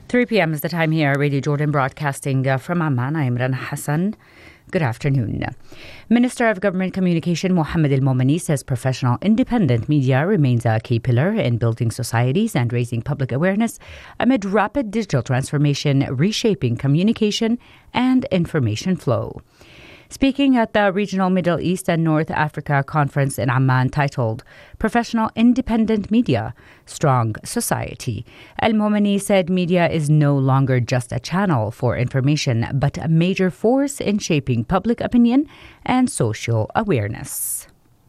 3 p.m. is the time here at Radio Jordan, broadcasting from Amman. I'm Rana Hassan. Good afternoon. Minister of Government Communication Mohammed Al-Momani says professional independent media remains a key pillar in building societies and raising public awareness amid rapid digital transformation, reshaping communication and information flow. Speaking at the Regional Middle East and North Africa Conference in Amman titled Professional Independent Media, Strong Society, Al-Momani said media is no longer just a channel for information, but a major force in shaping public opinion and social awareness.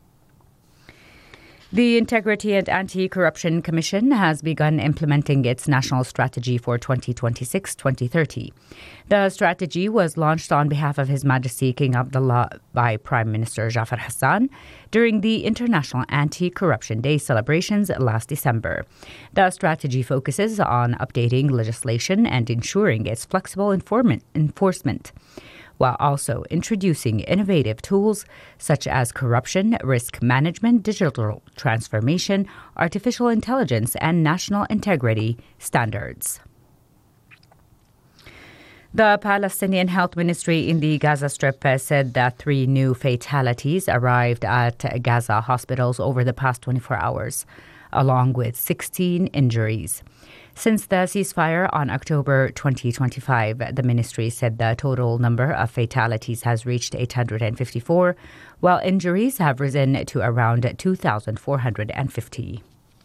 The Integrity and Anti-Corruption Commission has begun implementing its national strategy for 2026-2030. The strategy was launched on behalf of His Majesty King Abdullah by Prime Minister Jafar Hassan during the International Anti-Corruption Day celebrations last December. The strategy focuses on updating legislation and ensuring its flexible enforcement, while also introducing innovative tools such as corruption, risk management, digital transformation, artificial intelligence, and national integrity standards. The Palestinian Health Ministry in the Gaza Strip said that 3 new fatalities arrived at Gaza hospitals over the past 24 hours, along with 16 injuries. Since the ceasefire on October 2025, the ministry said the total number of fatalities has reached 854, while injuries have risen to around 2,450.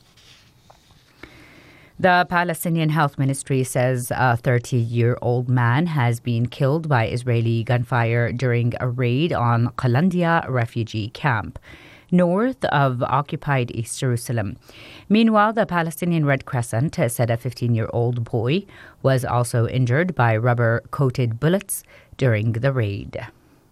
The Palestinian Health Ministry says a 30-year-old man has been killed by Israeli gunfire during a raid on Qalandia refugee camp, north of occupied East Jerusalem. Meanwhile, the Palestinian Red Crescent said a 15-year-old boy was also injured by rubber-coated bullets during the raid.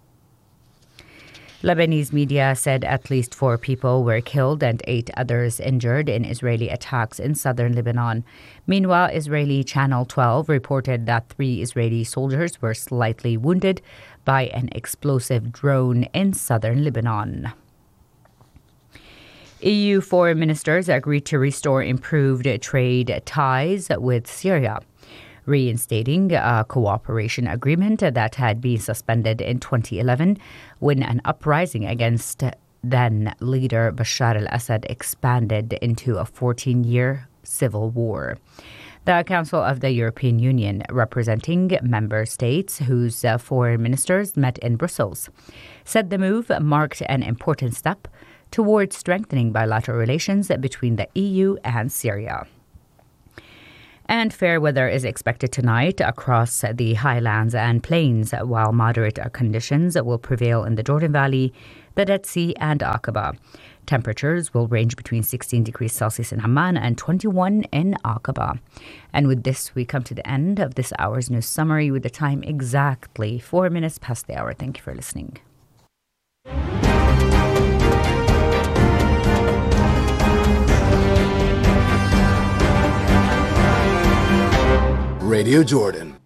Lebanese media said at least 4 people were killed and 8 others injured in Israeli attacks in southern Lebanon. Meanwhile, Israeli Channel 12 reported that 3 Israeli soldiers were slightly wounded by an explosive drone in southern Lebanon. EU foreign ministers agreed to restore improved trade ties with Syria, reinstating a cooperation agreement that had been suspended in 2011 when an uprising against then-leader Bashar al-Assad expanded into a 14-year civil war. The Council of the European Union, representing member states whose foreign ministers met in Brussels, said the move marked an important step towards strengthening bilateral relations between the EU and Syria. And fair weather is expected tonight across the highlands and plains, while moderate conditions will prevail in the Jordan Valley, the Dead Sea, and Aqaba. Temperatures will range between 16 degrees Celsius in Amman and 21 in Aqaba. And with this, we come to the end of this hour's news summary with the time exactly 4 minutes past the hour. Thank you for listening. Radio Jordan.